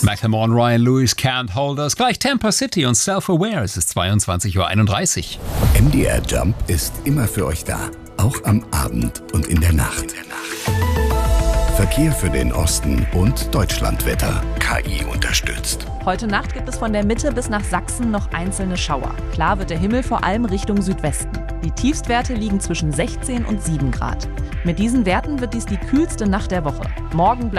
Macklemore, Ryan Lewis, Can't Hold Us. Gleich Tampa City und Self-Aware. Es ist 22:31 Uhr. MDR Jump ist immer für euch da. Auch am Abend und in der Nacht. Verkehr für den Osten und Deutschlandwetter. KI unterstützt. Heute Nacht gibt es von der Mitte bis nach Sachsen noch einzelne Schauer. Klar wird der Himmel vor allem Richtung Südwesten. Die Tiefstwerte liegen zwischen 16 und 7 Grad. Mit diesen Werten wird dies die kühlste Nacht der Woche. Morgen bleibt